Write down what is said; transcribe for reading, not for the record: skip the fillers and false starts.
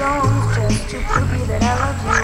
songs just to prove you that I love you.